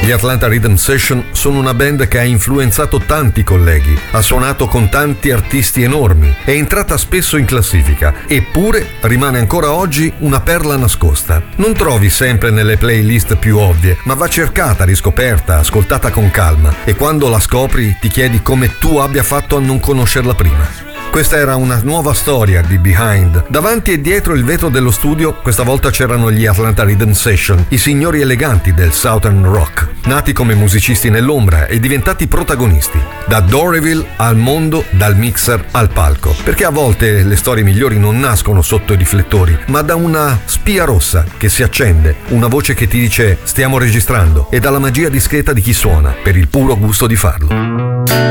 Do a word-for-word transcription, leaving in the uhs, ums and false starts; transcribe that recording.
Gli Atlanta Rhythm Session sono una band che ha influenzato tanti colleghi, ha suonato con tanti artisti enormi, è entrata spesso in classifica, eppure rimane ancora oggi una perla nascosta. Non trovi sempre nelle playlist più ovvie, ma va cercata, riscoperta, ascoltata con calma, e quando la scopri ti chiedi come tu abbia fatto a non conoscerla prima. Questa era una nuova storia di Behind. Davanti e dietro il vetro dello studio, questa volta c'erano gli Atlanta Rhythm Session, i signori eleganti del Southern Rock, nati come musicisti nell'ombra e diventati protagonisti. Da Doryville al mondo, dal mixer al palco. Perché a volte le storie migliori non nascono sotto i riflettori, ma da una spia rossa che si accende, una voce che ti dice stiamo registrando, e dalla magia discreta di chi suona, per il puro gusto di farlo.